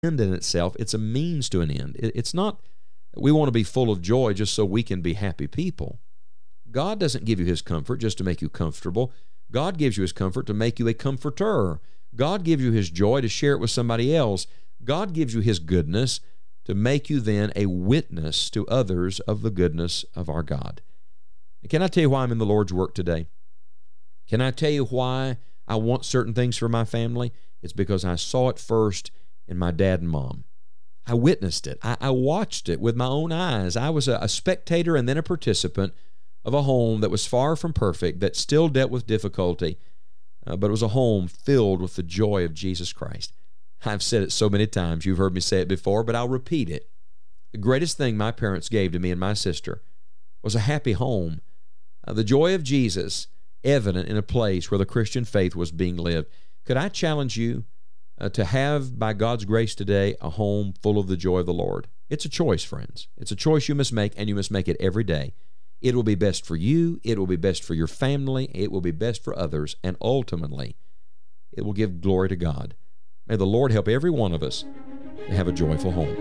end in itself. It's a means to an end. It's not, we want to be full of joy just so we can be happy people. God doesn't give you His comfort just to make you comfortable. God gives you His comfort to make you a comforter. God gives you His joy to share it with somebody else. God gives you His goodness to make you then a witness to others of the goodness of our God. And can I tell you why I'm in the Lord's work today? Can I tell you why I want certain things for my family? It's because I saw it first in my dad and mom. I witnessed it. I watched it with my own eyes. I was a spectator and then a participant of a home that was far from perfect, that still dealt with difficulty, but it was a home filled with the joy of Jesus Christ. I've said it so many times. You've heard me say it before, but I'll repeat it. The greatest thing my parents gave to me and my sister was a happy home. The joy of Jesus evident in a place where the Christian faith was being lived. Could I challenge you to have, by God's grace today, a home full of the joy of the Lord? It's a choice, friends. It's a choice you must make, and you must make it every day. It will be best for you. It will be best for your family. It will be best for others. And ultimately, it will give glory to God. May the Lord help every one of us to have a joyful home.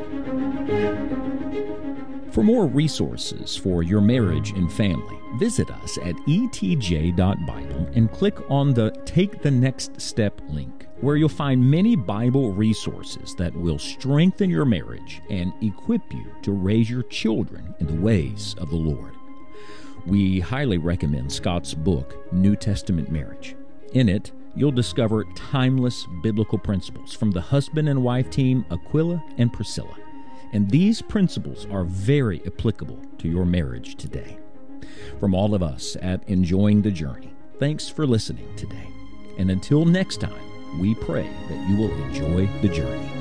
For more resources for your marriage and family, visit us at etj.bible and click on the Take the Next Step link, where you'll find many Bible resources that will strengthen your marriage and equip you to raise your children in the ways of the Lord. We highly recommend Scott's book, New Testament Marriage. In it, you'll discover timeless biblical principles from the husband and wife team Aquila and Priscilla. And these principles are very applicable to your marriage today. From all of us at Enjoying the Journey, thanks for listening today. And until next time, we pray that you will enjoy the journey.